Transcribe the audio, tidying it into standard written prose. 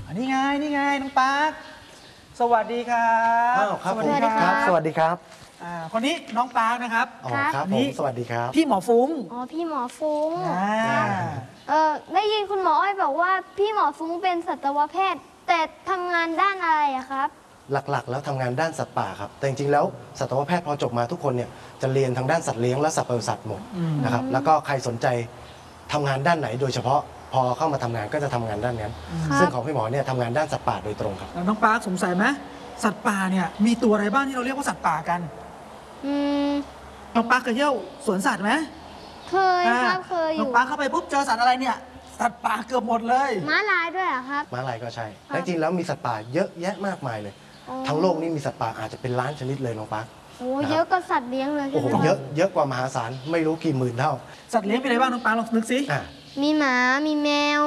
นี่ไงน้องปาร์คสวัสดีครับครับสวัสดีครับสวัสดีครับคนนี้น้องปาร์คนะครับอ๋อครับผมสวัสดีครับพี่หมอฟุ้งอ๋อพี่หมอฟุ้งอ่าได้ยินคุณหมออ้อยบอกว่าพี่หมอฟุ้งเป็นสัตวแพทย์ แต่ทำงานด้านอะไรอะครับหลักๆ แล้วทำงานด้านสัตว์ป่าครับแต่จริงๆแล้วสัตวแพทย์พอจบมาทุกคนเนี่ยจะเรียนทางด้านสัตว์เลี้ยงและสัตว์ปศุสัตว์หมดนะครับแล้วก็ใครสนใจทำงานด้านไหนโดยเฉพาะพอเข้ามาทำงานก็จะทำงานด้านนั้นซึ่งของพี่หมอเนี่ยทำงานด้านสัตว์ป่าโดยตรงครับแล้วน้องปาร์คสงสัยไหมสัตว์ป่าเนี่ยมีตัวอะไรบ้างที่เราเรียกว่าสัตว์ป่ากันอืมน้องปาร์คเคยเที่ยวสวนสัตว์ไหมเคยครับเคยอน้องยู่ปาร์คเข้าไปปุ๊บเจอสัตว์อะไรเนี่ยสัตว์ป่าเกือบหมดเลยม้าลายด้วยเหรอครับม้าลายก็ใช่แต่จริงๆแล้วมีสัตว์ป่าเยอะแยะมากมายเลยอ๋อทั้งโลกนี่มีสัตว์ป่าอาจจะเป็นล้านชนิดเลยน้องปั๊กโอ้เยอะก็สัตว์เลี้ยงเลยใช่โอ้ไหโหมเยอะกว่ามหาศาลไม่รู้กี่หมื่นเท่าสัตว์เลี้ยงเป็นอะไรบ้างน้องปาร์คลองนึกสิอ่ะมีหมา มีแมว